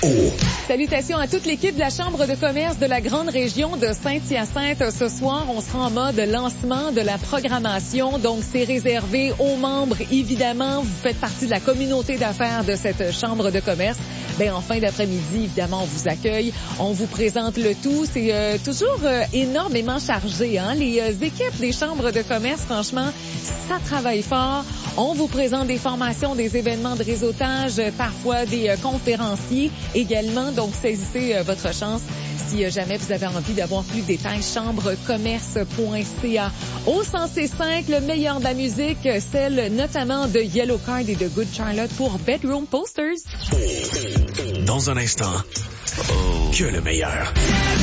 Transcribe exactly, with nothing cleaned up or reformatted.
Salutations à toute l'équipe de la Chambre de commerce de la grande région de Saint-Hyacinthe. Ce soir, on sera en mode lancement de la programmation. Donc, c'est réservé aux membres, évidemment. Vous faites partie de la communauté d'affaires de cette Chambre de commerce. Ben, en fin d'après-midi, évidemment, on vous accueille. On vous présente le tout. C'est euh, toujours euh, énormément chargé, hein? Les euh, équipes des chambres de commerce, franchement, ça travaille fort. On vous présente des formations, des événements de réseautage, euh, parfois des euh, conférenciers également. Donc, saisissez euh, votre chance. Si euh, jamais vous avez envie d'avoir plus de détails, chambrecommerce point c a. Au cent cinq, le meilleur de la musique, celle notamment de Yellow Card et de Good Charlotte pour Bedroom Posters. Dans un instant, que le meilleur.